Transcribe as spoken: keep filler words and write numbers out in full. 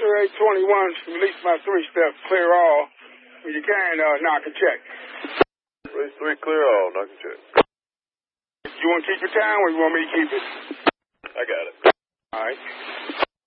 eight twenty-one, release my three-step, clear all. If you can, uh, knock a check. Release three, clear all, knock a check. You want to keep your time or you want me to keep it? I got it. All right.